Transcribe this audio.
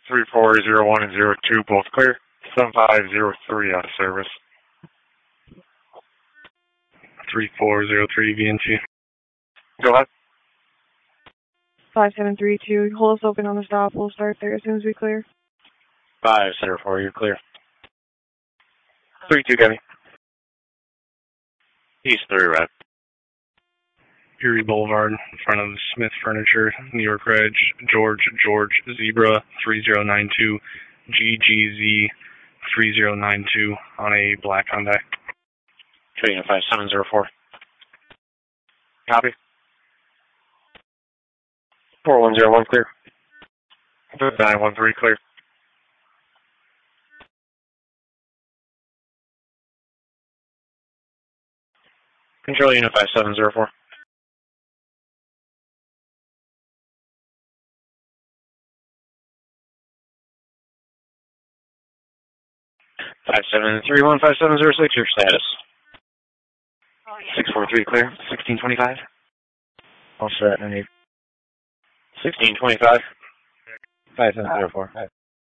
3401 and 02, both clear. 7503 out of service. 3403 VNC. Go ahead. 5732, hold us open on the stop. We'll start there as soon as we clear. 504, you're clear. 32, Kenny. East 3, right. Erie Boulevard, in front of Smith Furniture, New York Reg, George Zebra 3092, GGZ 3092 on a black Hyundai. Trading at 5704. Copy. 4101 clear. 5913 clear. Control unit 5704. 5731 5706, your status. 643 clear. 1625. All set, I need 1625. 5704.